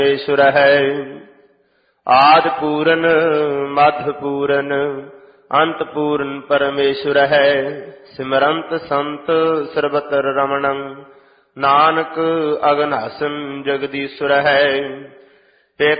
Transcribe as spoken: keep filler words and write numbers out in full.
ਈਸ਼ਵਰ ਹੈ। ਆਦਿ ਪੂਰਨ ਮਧ ਪੂਰਨ ਅੰਤ ਪੂਰਨ ਪਰਮੇਸ਼ਵਰ ਹੈ। ਸਿਮਰੰਤ ਸੰਤ ਸਰਬਤਰ ਰਮਣੰ ਨਾਨਕ ਅਗਨਾਸਨ ਜਗਦੀਸ਼ਵਰ ਹੈ।